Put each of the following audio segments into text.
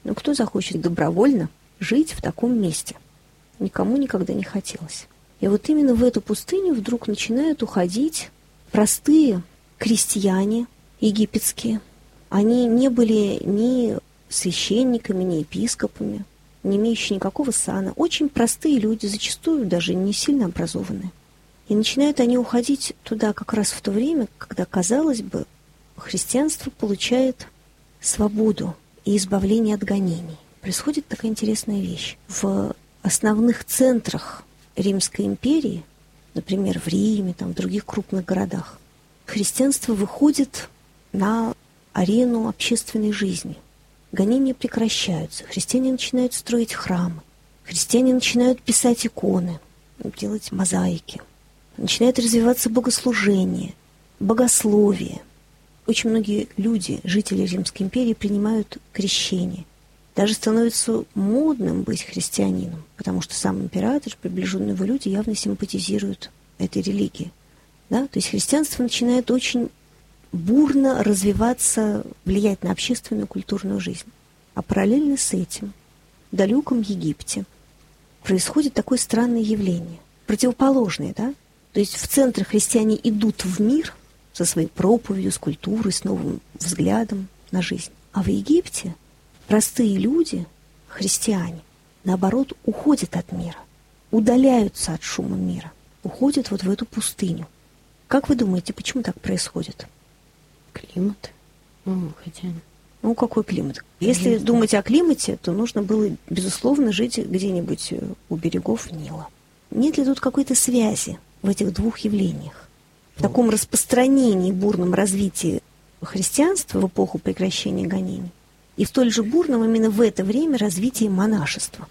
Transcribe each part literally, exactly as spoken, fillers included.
Но кто захочет добровольно жить в таком месте? Никому никогда не хотелось. И вот именно в эту пустыню вдруг начинают уходить простые крестьяне египетские. Они не были ни священниками, ни епископами, не имеющие никакого сана. Очень простые люди, зачастую даже не сильно образованные. И начинают они уходить туда как раз в то время, когда, казалось бы, христианство получает свободу и избавление от гонений. Происходит такая интересная вещь. В основных центрах Римской империи, например, в Риме, там, в других крупных городах, христианство выходит на арену общественной жизни. Гонения прекращаются, христиане начинают строить храмы, христиане начинают писать иконы, делать мозаики, начинает развиваться богослужение, богословие. Очень многие люди, жители Римской империи, принимают крещение. Даже становится модным быть христианином, потому что сам император, приближенные его люди явно симпатизируют этой религии. Да? То есть христианство начинает очень бурно развиваться, влиять на общественную культурную жизнь. А параллельно с этим в далеком Египте происходит такое странное явление, противоположное, да? То есть в центре христиане идут в мир со своей проповедью, с культурой, с новым взглядом на жизнь. А в Египте простые люди, христиане, наоборот, уходят от мира, удаляются от шума мира, уходят вот в эту пустыню. Как вы думаете, почему так происходит? Климат. Ну, хотя... Ну, какой климат? Если Жизнь. думать о климате, то нужно было, безусловно, жить где-нибудь у берегов Нила. Нет ли тут какой-то связи в этих двух явлениях? В таком распространении, бурном развитии христианства в эпоху прекращения гонений и в столь же бурном именно в это время развитии монашества.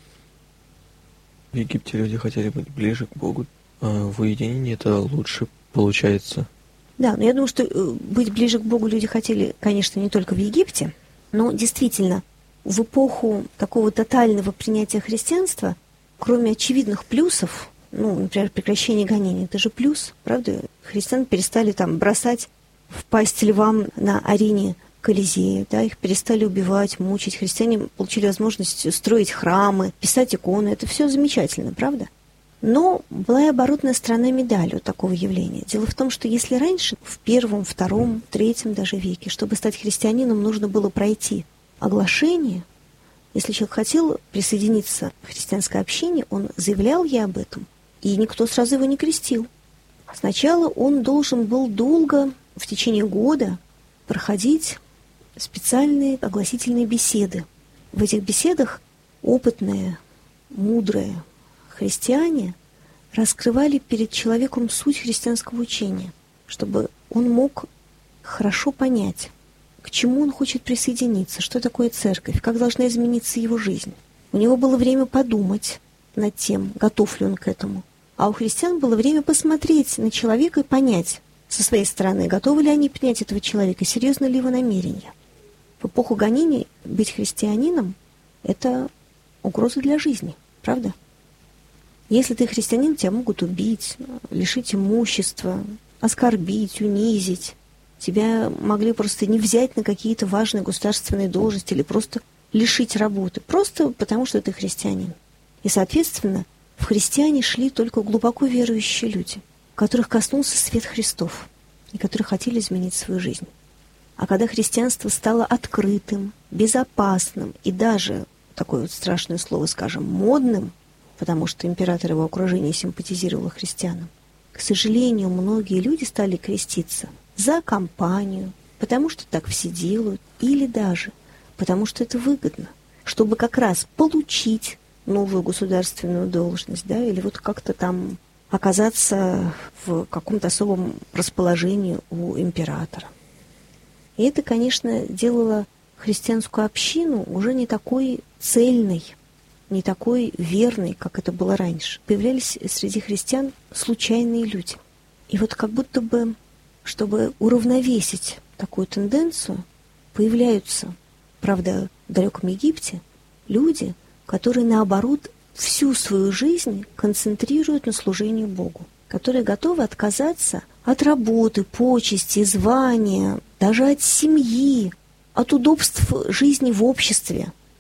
В Египте люди хотели быть ближе к Богу, а в уединении это лучше получается. Да, но я думаю, что быть ближе к Богу люди хотели, конечно, не только в Египте, но действительно в эпоху такого тотального принятия христианства, кроме очевидных плюсов, ну, например, прекращение гонений, это же плюс, правда? Христиан перестали там бросать в пасть львам на арене Колизея, да, их перестали убивать, мучить. Христиане получили возможность строить храмы, писать иконы. Это все замечательно, правда? Но была и оборотная сторона медали у такого явления. Дело в том, что если раньше, в первом, втором, третьем даже веке, чтобы стать христианином, нужно было пройти оглашение, если человек хотел присоединиться к христианской общине, он заявлял «я об этом», и никто сразу его не крестил. Сначала он должен был долго, в течение года, проходить специальные огласительные беседы. В этих беседах опытные, мудрые христиане раскрывали перед человеком суть христианского учения, чтобы он мог хорошо понять, к чему он хочет присоединиться, что такое церковь, как должна измениться его жизнь. У него было время подумать над тем, готов ли он к этому. А у христиан было время посмотреть на человека и понять со своей стороны, готовы ли они принять этого человека, серьезно ли его намерения. В эпоху гонений быть христианином – это угроза для жизни, правда? Если ты христианин, тебя могут убить, лишить имущества, оскорбить, унизить. Тебя могли просто не взять на какие-то важные государственные должности или просто лишить работы. Просто потому, что ты христианин. И, соответственно, в христиане шли только глубоко верующие люди, которых коснулся свет Христов и которые хотели изменить свою жизнь. А когда христианство стало открытым, безопасным и даже, такое вот страшное слово скажем, модным, потому что император его окружения симпатизировал христианам, к сожалению, многие люди стали креститься за компанию, потому что так все делают, или даже потому что это выгодно, чтобы как раз получить новую государственную должность, да, или вот как-то там оказаться в каком-то особом расположении у императора. И это, конечно, делало христианскую общину уже не такой цельной, не такой верной, как это было раньше. Появлялись среди христиан случайные люди. И вот как будто бы, чтобы уравновесить такую тенденцию, появляются, правда, в далеком Египте, люди, которые, наоборот, всю свою жизнь концентрируют на служении Богу, которые готовы отказаться от работы, почести, звания, даже от семьи, от удобств жизни в обществе,